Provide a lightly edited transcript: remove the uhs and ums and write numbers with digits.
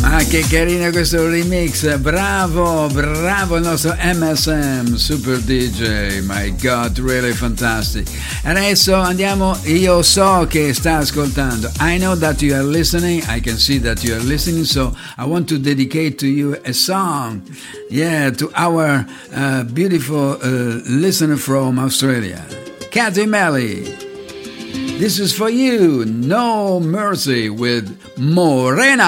Ma che carino questo remix, bravo il nostro MSM, Super DJ, my God, really fantastic. Adesso andiamo, io so che sta ascoltando, I know that you are listening, I can see that you are listening, so I want to dedicate to you a song, to our beautiful listener from Australia, Cathy Melly. This is for you, No Mercy with Morena.